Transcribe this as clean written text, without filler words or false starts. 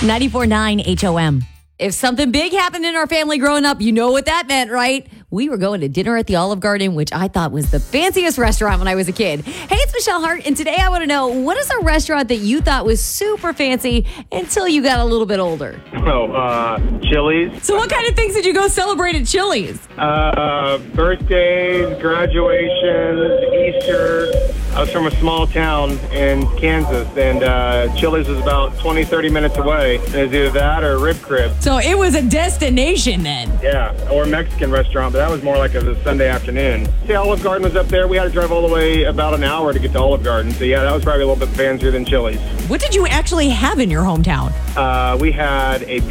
94.9 HOM. If something big happened in our family growing up, you know what that meant, right? We were going to dinner at the Olive Garden, which I thought was the fanciest restaurant when I was a kid. Hey, it's Michelle Hart, and today I want to know, what is a restaurant that you thought was super fancy until you got a little bit older? Chili's. So what kind of things did you go celebrate at Chili's? Birthdays, graduations, Easter. I was from a small town in Kansas, and Chili's was about 20, 30 minutes away. And it was either that or Rib Crib. So it was a destination then. Yeah, or a Mexican restaurant, but that was more like a Sunday afternoon. See, Olive Garden was up there. We had to drive all the way about an hour to get to Olive Garden. So, yeah, that was probably a little bit fancier than Chili's. What did you actually have in your hometown? We had a